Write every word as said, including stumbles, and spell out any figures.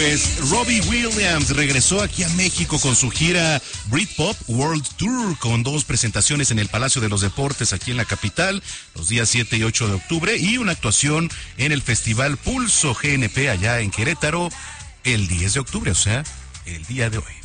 Pues Robbie Williams regresó aquí a México con su gira Britpop World Tour, con dos presentaciones en el Palacio de los Deportes aquí en la capital, los días siete y ocho de octubre, y una actuación en el Festival Pulso G N P allá en Querétaro el diez de octubre, o sea, el día de hoy.